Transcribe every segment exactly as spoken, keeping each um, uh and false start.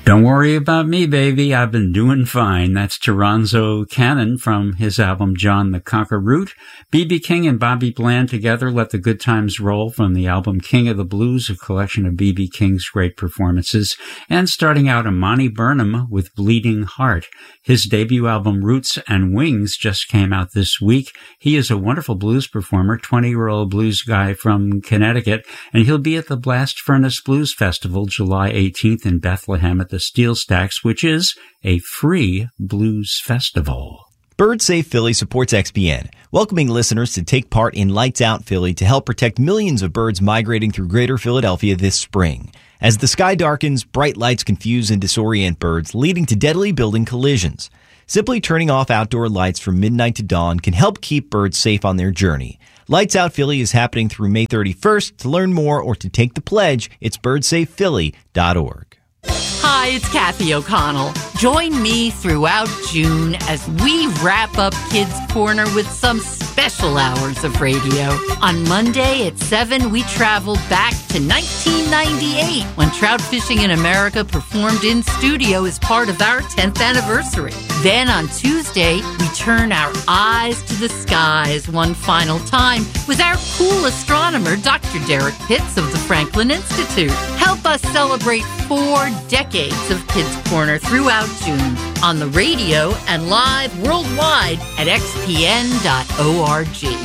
Don't worry about me, baby. I've been doing fine. That's Toronzo Cannon from his album John the Conqueror Root. B B King and Bobby Bland together, Let the Good Times Roll, from the album King of the Blues, a collection of B B King's great performances. And starting out, Imani Burnham with Bleeding Heart. His debut album Roots and Wings just came out this week. He is a wonderful blues performer, twenty-year-old blues guy from Connecticut, and he'll be at the Blast Furnace Blues Festival July eighteenth in Bethlehem at the Steel Stacks, which is a free blues festival. Bird Safe Philly supports X P N, welcoming listeners to take part in Lights Out Philly to help protect millions of birds migrating through greater Philadelphia this spring. As the sky darkens, bright lights confuse and disorient birds, leading to deadly building collisions. Simply turning off outdoor lights from midnight to dawn can help keep birds safe on their journey. Lights Out Philly is happening through May thirty-first. To learn more or to take the pledge, it's bird safe philly dot org. Hi, it's Kathy O'Connell. Join me throughout June as we wrap up Kids Corner with some special hours of radio. On Monday at seven, we travel back to nineteen ninety-eight when Trout Fishing in America performed in studio as part of our tenth anniversary. Then on Tuesday, we turn our eyes to the skies one final time with our cool astronomer, Doctor Derek Pitts of the Franklin Institute. Help us celebrate four decades of Kids Corner throughout June on the radio and live worldwide at x p n dot org.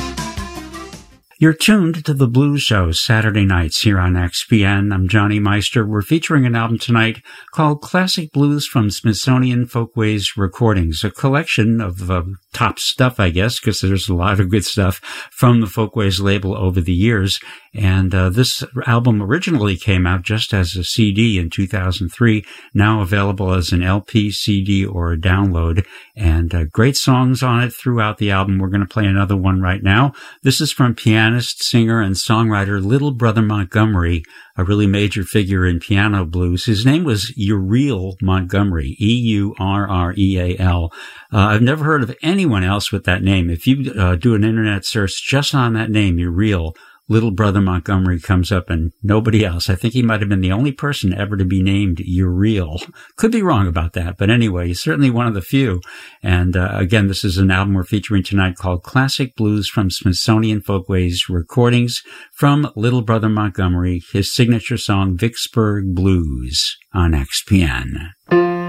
You're tuned to the Blues Show Saturday nights here on X P N. I'm Johnny Meister. We're featuring an album tonight called Classic Blues from Smithsonian Folkways Recordings, a collection of uh, top stuff, I guess, because there's a lot of good stuff from the Folkways label over the years. And uh, this album originally came out just as a C D in two thousand three, now available as an L P, C D, or a download. And uh, great songs on it throughout the album. We're going to play another one right now. This is from pianist, singer, and songwriter Little Brother Montgomery, a really major figure in piano blues. His name was Uriel Montgomery, E U R R E A L. Uh, I've never heard of anyone else with that name. If you uh, do an internet search just on that name, Uriel, Little Brother Montgomery comes up and nobody else. I think he might have been the only person ever to be named Uriel. Could be wrong about that, but anyway, he's certainly one of the few. And uh, again, this is an album we're featuring tonight called Classic Blues from Smithsonian Folkways Recordings from Little Brother Montgomery, his signature song Vicksburg Blues on X P N.